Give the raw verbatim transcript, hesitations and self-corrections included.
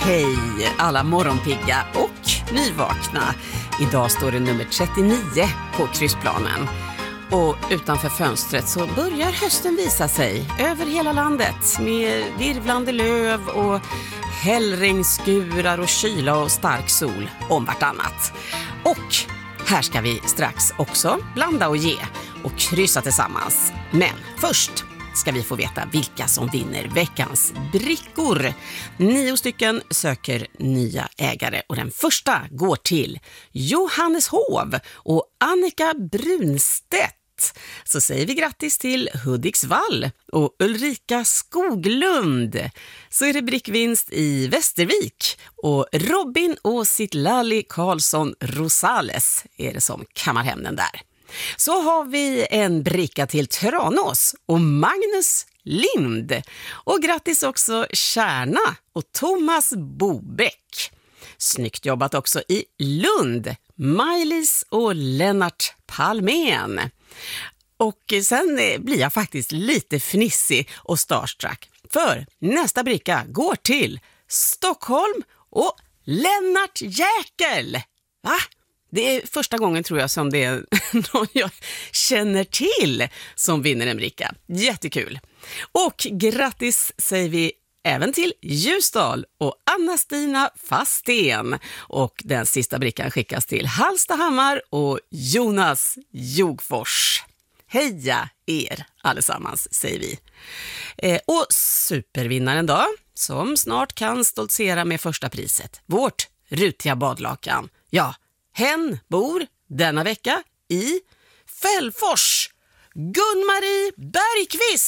Hej alla morgonpigga och nyvakna. Idag står det nummer trettionio på kryssplanen. Och utanför fönstret så börjar hösten visa sig över hela landet med virvlande löv och hällregnskurar och kyla och stark sol om vartannat. Och här ska vi strax också blanda och ge och kryssa tillsammans. Men först ska vi få veta vilka som vinner veckans brickor. Nio stycken söker nya ägare och den första går till Johanneshov och Annika Brunstedt. Så säger vi grattis till Hudiksvall och Ulrika Skoglund. Så är det brickvinst i Västervik och Robin och Sitlali Karlsson Rosales är det som kammar hem den där. Så har vi en bricka till Tranås och Magnus Lind. Och grattis också Kärna och Thomas Bobäck. Snyggt jobbat också i Lund, Maj-Lis och Lennart Palmén. Och sen blir jag faktiskt lite fnissig och starstruck. För nästa bricka går till Stockholm och Lennart Jäkel. Va? Det är första gången tror jag som det är någon jag känner till som vinner en bricka. Jättekul. Och grattis säger vi även till Ljusdal och Anna-Stina Fasten. Och den sista brickan skickas till Hallstahammar och Jonas Jogfors. Heja er allesammans, säger vi. Eh, och supervinnaren då, som snart kan stoltsera med första priset. Vårt rutiga badlakan. Ja, hen bor denna vecka i Fällfors. Gun-Marie Bergqvist.